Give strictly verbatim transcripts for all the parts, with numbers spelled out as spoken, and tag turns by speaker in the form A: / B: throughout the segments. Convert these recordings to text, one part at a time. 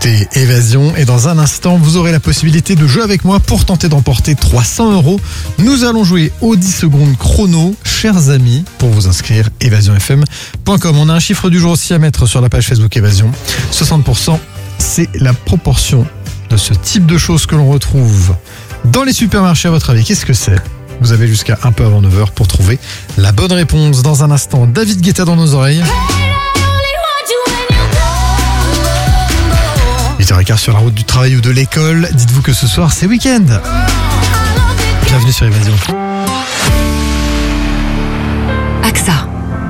A: écoutez Évasion et dans un instant, vous aurez la possibilité de jouer avec moi pour tenter d'emporter trois cents euros. Nous allons jouer aux dix secondes chrono, chers amis. Pour vous inscrire, évasion f m point com. On a un chiffre du jour aussi à mettre sur la page Facebook Évasion. soixante pour cent, c'est la proportion de ce type de choses que l'on retrouve dans les supermarchés. À votre avis, qu'est-ce que c'est ? Vous avez jusqu'à un peu avant neuf heures pour trouver la bonne réponse. Dans un instant, David Guetta dans nos oreilles. huit heures quinze sur la route du travail ou de l'école. Dites-vous que ce soir, c'est week-end. Bienvenue sur Évasion.
B: A X A.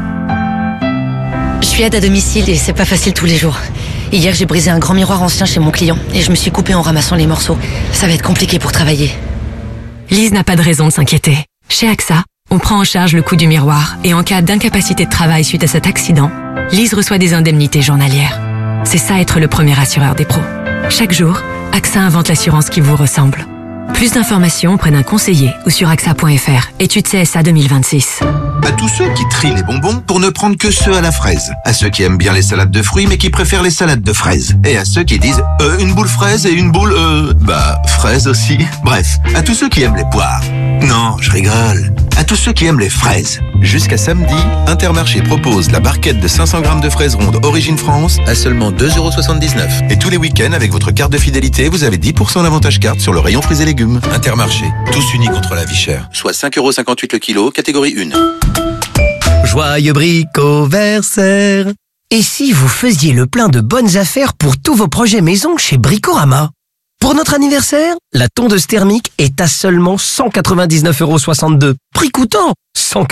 B: Je suis aide à domicile et c'est pas facile tous les jours. Hier, j'ai brisé un grand miroir ancien chez mon client et je me suis coupée en ramassant les morceaux. Ça va être compliqué pour travailler.
C: Lise n'a pas de raison de s'inquiéter. Chez A X A, on prend en charge le coût du miroir et en cas d'incapacité de travail suite à cet accident, Lise reçoit des indemnités journalières. C'est ça être le premier assureur des pros. Chaque jour, A X A invente l'assurance qui vous ressemble. Plus d'informations auprès d'un conseiller ou sur A X A point F R. Étude C S A deux mille vingt-six.
D: À tous ceux qui trient les bonbons pour ne prendre que ceux à la fraise. À ceux qui aiment bien les salades de fruits mais qui préfèrent les salades de fraises. Et à ceux qui disent euh, une boule fraise et une boule euh... bah fraise aussi. Bref, à tous ceux qui aiment les poires. Non, je rigole. À tous ceux qui aiment les fraises. Jusqu'à samedi, Intermarché propose la barquette de cinq cents grammes de fraises rondes Origine France à seulement deux euros soixante-dix-neuf. Et tous les week-ends, avec votre carte de fidélité, vous avez dix pour cent d'avantage carte sur le rayon fruits et légumes. Intermarché, tous unis contre la vie chère. Soit cinq euros cinquante-huit le kilo, catégorie un.
E: Joyeux bricoversaire. Et si vous faisiez le plein de bonnes affaires pour tous vos projets maison chez Bricorama ? Pour notre anniversaire, la tondeuse thermique est à seulement cent quatre-vingt-dix-neuf euros soixante-deux. Prix coûtant cent